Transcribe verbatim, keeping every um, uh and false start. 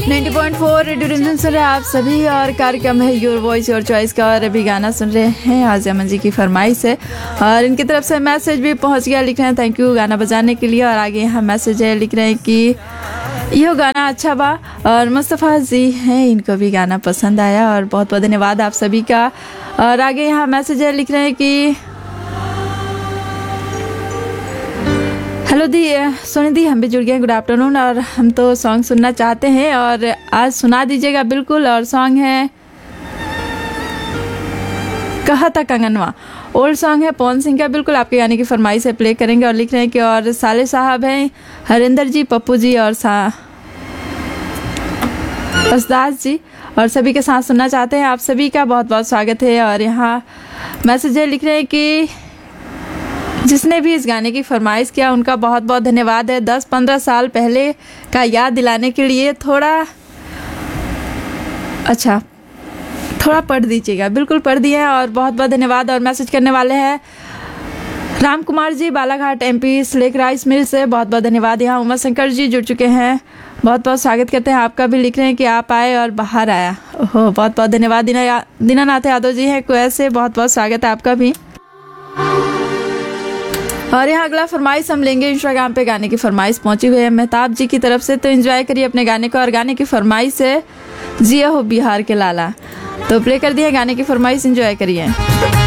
नब्बे पॉइंट चार रेडियो रिमझिम सुन रहे हैं आप सभी और कार्यक्रम है योर वॉइस योर चॉइस का। और अभी गाना सुन रहे हैं आज अमन जी की फरमाइश है और इनकी तरफ से मैसेज भी पहुंच गया। लिख रहे हैं थैंक यू गाना बजाने के लिए। और आगे यहाँ मैसेज है, लिख रहे हैं कि यह गाना अच्छा बा। और मुस्तफ़ा जी हैं, इनको भी गाना पसंद आया और बहुत बहुत धन्यवाद आप सभी का। और आगे यहाँ मैसेज है, लिख रहे हैं कि हेलो दी सोनी दी, हम भी जुड़ गए, गुड आफ्टरनून। और हम तो सॉन्ग सुनना चाहते हैं और आज सुना दीजिएगा बिल्कुल। और सॉन्ग है कहा था कंगनवा, ओल्ड सॉन्ग है पवन सिंह का, बिल्कुल आपके गाने की फरमाइश से प्ले करेंगे। और लिख रहे हैं कि और साले साहब हैं हरिंदर जी, पप्पू जी और सा असदास जी और सभी के साथ सुनना चाहते हैं। आप सभी का बहुत बहुत स्वागत है। और यहाँ मैसेज है, लिख रहे हैं कि जिसने भी इस गाने की फरमाइश किया उनका बहुत बहुत धन्यवाद है। दस पंद्रह साल पहले का याद दिलाने के लिए थोड़ा अच्छा थोड़ा पढ़ दीजिएगा। बिल्कुल पढ़ दिए हैं और बहुत बहुत धन्यवाद। और मैसेज करने वाले हैं Ram Kumar ji, Balaghat MP slack rice mill से, बहुत बहुत धन्यवाद। यहाँ उमा शंकर जी जुड़ चुके हैं, बहुत बहुत स्वागत करते हैं आपका भी। लिख रहे हैं कि आप आए और बाहर आया, ओहो बहुत बहुत धन्यवाद। दीना दीनानाथ यादव जी हैं कुवैत से, बहुत बहुत स्वागत है आपका भी। और यहाँ अगला फरमाइश हम लेंगे इंस्टाग्राम पे, गाने की फरमाइश पहुंची हुई है मेहताब जी की तरफ से, तो एंजॉय करिए अपने गाने को। और गाने की फरमाइश है जिया हो बिहार के लाला, तो प्ले कर दिए गाने की फरमाइश, एंजॉय करिए।